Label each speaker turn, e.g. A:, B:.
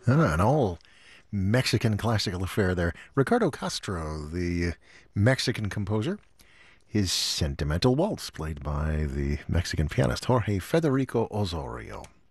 A: An all Mexican classical affair there. Ricardo Castro, the Mexican composer, his Sentimental Waltz, played by the Mexican pianist Jorge Federico Osorio.